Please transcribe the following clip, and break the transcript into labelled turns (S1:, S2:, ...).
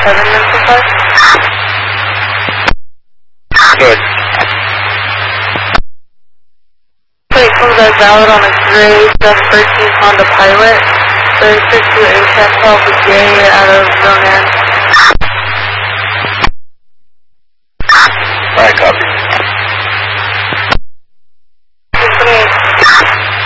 S1: minutes so far.
S2: Good.
S1: Plate comes as valid on a gray 713 Honda Pilot. 36 to 810 12 with J out of Ronan.